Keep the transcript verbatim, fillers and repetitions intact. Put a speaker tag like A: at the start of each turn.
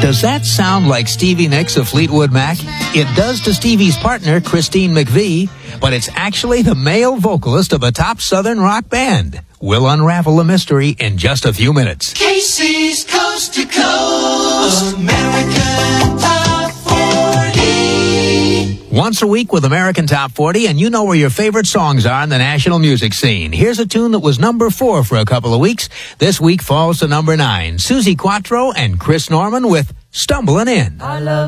A: Does that sound like Stevie Nicks of Fleetwood Mac? It does to Stevie's partner, Christine McVie, but it's actually the male vocalist of a top Southern rock band. We'll unravel the mystery in just a few minutes.
B: Casey's Coast to Coast American Top forty.
A: Once a week with American Top forty, and you know where your favorite songs are in the national music scene. Here's a tune that was number four for a couple of weeks. This week falls to number nine. Suzi Quatro and Chris Norman with Stumbling In.
C: I love